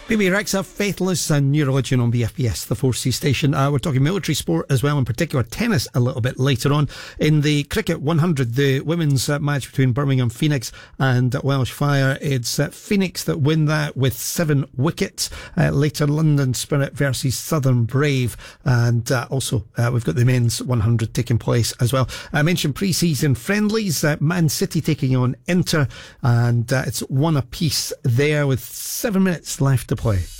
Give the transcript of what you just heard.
Bebe Rexha, Faithless, and New Religion on BFBS, the 4C station. We're talking military sport as well, in particular tennis a little bit later on. In the Cricket 100, the women's match between Birmingham Phoenix and Welsh Fire, it's Phoenix that win that with 7 wickets. Later, London Spirit versus Southern Brave. And also, we've got the men's 100 taking place as well. I mentioned pre-season friendlies. Man City taking on Inter, and it's 1 apiece there with 7 minutes left to play.